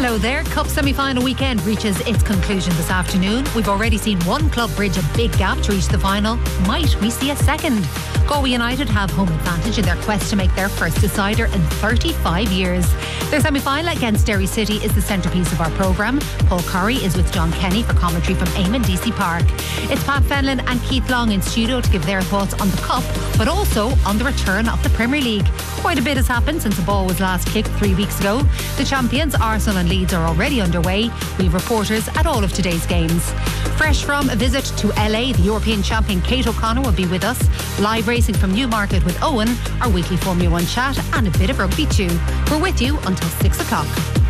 So their Cup semi-final weekend reaches its conclusion this afternoon. We've already seen one club bridge a big gap to reach the final. Might we see a second? Galway United have home advantage in their quest to make their first decider in 35 years. Their semi-final against Derry City is the centrepiece of our programme. Paul Corry is with John Kenny for commentary from Eamon DC Park. It's Pat Fenlon and Keith Long in studio to give their thoughts on the Cup, but also on the return of the Premier League. Quite a bit has happened since the ball was last kicked 3 weeks ago. The champions, Arsenal and Leeds, are already underway. We have reporters at all of today's games. Fresh from a visit to LA, the European champion Kate O'Connor will be with us. Live racing from Newmarket with Owen, our weekly Formula 1 chat, and a bit of rugby too. We're with you until 6 o'clock.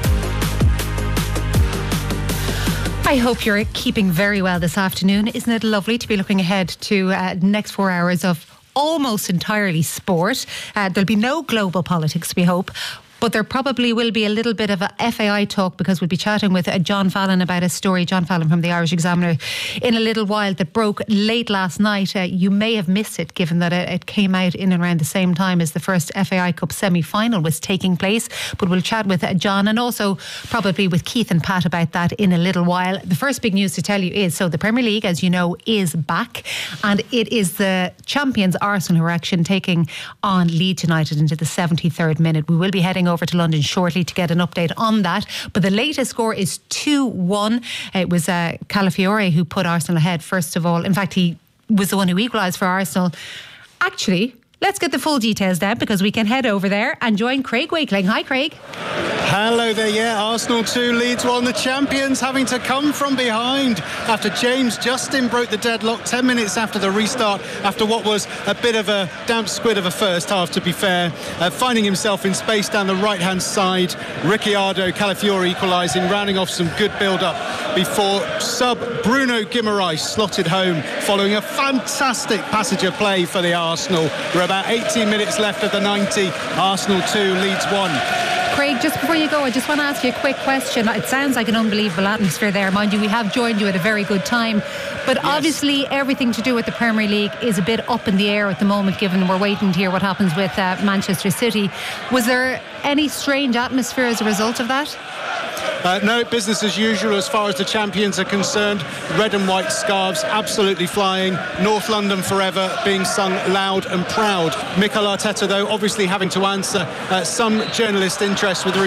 I hope you're keeping very well this afternoon. Isn't it lovely to be looking ahead to the next 4 hours of almost entirely sport? There'll be no global politics, we hope. But there probably will be a little bit of a FAI talk, because we'll be chatting with John Fallon about a story, John Fallon from the Irish Examiner, in a little while, that broke late last night. You may have missed it, given that it came out in and around the same time as the first FAI Cup semi-final was taking place. But we'll chat with John and also probably with Keith and Pat about that in a little while. The first big news to tell you is, so the Premier League, as you know, is back, and it is the champions Arsenal who are actually taking on Leeds United into the 73rd minute. We will be heading over to London shortly to get an update on that, but the latest score is 2-1. It was Calafiore who put Arsenal ahead first of all. In fact, he was the one who equalised for Arsenal. Actually, let's get the full details then, because we can head over there and join Craig Wakeling. Hi, Craig. Hello there. Yeah, Arsenal 2, Leeds 1. The champions having to come from behind after James Justin broke the deadlock 10 minutes after the restart, after what was a bit of a damp squid of a first half, to be fair. Finding himself in space down the right-hand side. Ricciardo Calafiore equalising, rounding off some good build-up before sub Bruno Guimaraes slotted home following a fantastic passage of play for the Arsenal. We're about 18 minutes left of the 90. Arsenal 2, Leeds 1. Craig, just before you go, I just want to ask you a quick question. It sounds like an unbelievable atmosphere there. Mind you, we have joined you at a very good time. But yes, obviously everything to do with the Premier League is a bit up in the air at the moment, given we're waiting to hear what happens with Manchester City. Was there any strange atmosphere as a result of that? No, business as usual as far as the champions are concerned. Red and white scarves absolutely flying. North London forever being sung loud and proud. Mikel Arteta, though, obviously having to answer some journalist interest with